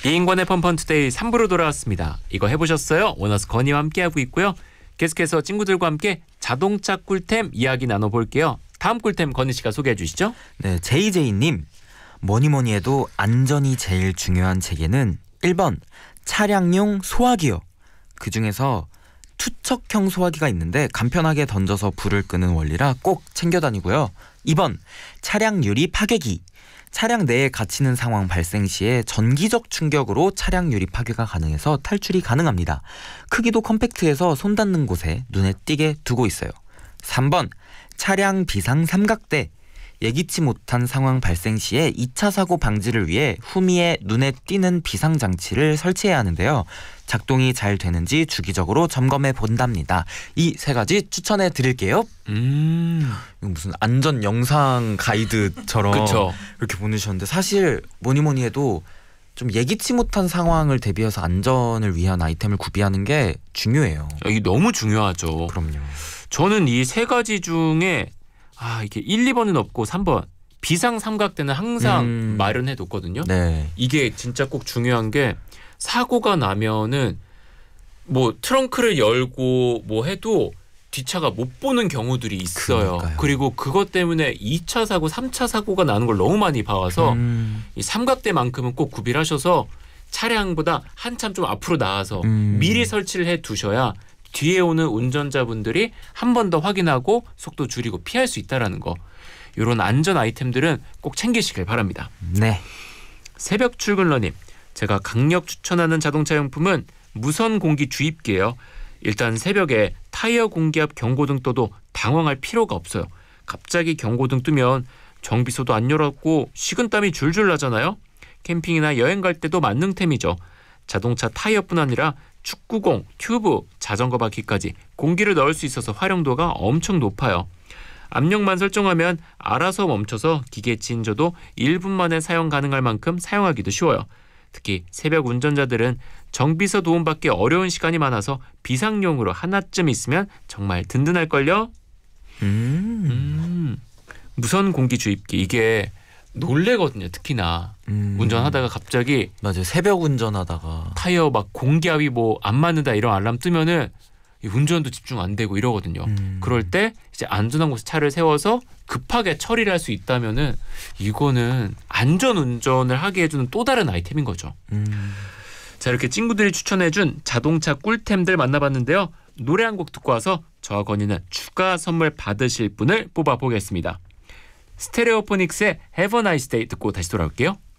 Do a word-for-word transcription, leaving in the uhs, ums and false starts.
이인권의 펀펀투데이 삼 부로 돌아왔습니다. 이거 해보셨어요? 원어스 건이와 함께하고 있고요. 계속해서 친구들과 함께 자동차 꿀템 이야기 나눠볼게요. 다음 꿀템 건희 씨가 소개해 주시죠. 네, 제이제이님. 뭐니뭐니 해도 안전이 제일 중요한 제게는 일 번 차량용 소화기요. 그중에서 투척형 소화기가 있는데 간편하게 던져서 불을 끄는 원리라 꼭 챙겨 다니고요. 이 번 차량 유리 파괴기. 차량 내에 갇히는 상황 발생 시에 전기적 충격으로 차량 유리 파괴가 가능해서 탈출이 가능합니다. 크기도 컴팩트해서 손 닿는 곳에 눈에 띄게 두고 있어요. 삼 번 차량 비상 삼각대. 예기치 못한 상황 발생 시에 이 차 사고 방지를 위해 후미에 눈에 띄는 비상장치를 설치해야 하는데요. 작동이 잘 되는지 주기적으로 점검해 본답니다. 이 세 가지 추천해 드릴게요. 음, 이거 무슨 안전 영상 가이드처럼 그쵸. 이렇게 보내주셨는데 사실 뭐니 뭐니 해도 좀 예기치 못한 상황을 대비해서 안전을 위한 아이템을 구비하는 게 중요해요. 이게 너무 중요하죠. 그럼요. 저는 이 세 가지 중에 아 이게 일, 이 번은 없고 삼 번 비상 삼각대는 항상 음. 마련해 뒀거든요. 네. 이게 진짜 꼭 중요한 게 사고가 나면은 뭐 트렁크를 열고 뭐 해도 뒷차가 못 보는 경우들이 있어요. 그러니까요. 그리고 그것 때문에 이 차 사고, 삼 차 사고가 나는 걸 너무 많이 봐와서 음. 이 삼각대만큼은 꼭 구비를 하셔서 차량보다 한참 좀 앞으로 나와서 음. 미리 설치를 해 두셔야 뒤에 오는 운전자분들이 한 번 더 확인하고 속도 줄이고 피할 수 있다는 거. 이런 안전 아이템들은 꼭 챙기시길 바랍니다. 네. 새벽 출근러님, 제가 강력 추천하는 자동차 용품은 무선 공기 주입기예요. 일단 새벽에 타이어 공기압 경고등 떠도 당황할 필요가 없어요. 갑자기 경고등 뜨면 정비소도 안 열었고 식은땀이 줄줄 나잖아요. 캠핑이나 여행 갈 때도 만능템이죠. 자동차 타이어뿐 아니라 축구공, 튜브, 자전거 바퀴까지 공기를 넣을 수 있어서 활용도가 엄청 높아요. 압력만 설정하면 알아서 멈춰서 기계 진저도 일 분 만에 사용 가능할 만큼 사용하기도 쉬워요. 특히 새벽 운전자들은 정비서 도움받기 어려운 시간이 많아서 비상용으로 하나쯤 있으면 정말 든든할걸요? 음. 음, 무선 공기 주입기 이게 놀래거든요. 특히나 음. 운전하다가 갑자기 맞아요. 새벽 운전하다가 타이어 막 공기압이 뭐 안 맞는다 이런 알람 뜨면은 이 운전도 집중 안 되고 이러거든요. 음. 그럴 때 이제 안전한 곳에 차를 세워서 급하게 처리를 할 수 있다면은 이거는 안전 운전을 하게 해주는 또 다른 아이템인 거죠. 음. 자, 이렇게 친구들이 추천해준 자동차 꿀템들 만나봤는데요. 노래 한 곡 듣고 와서 저와 건이는 추가 선물 받으실 분을 뽑아보겠습니다. 스테레오포닉스의 Have a Nice Day 듣고 다시 돌아올게요.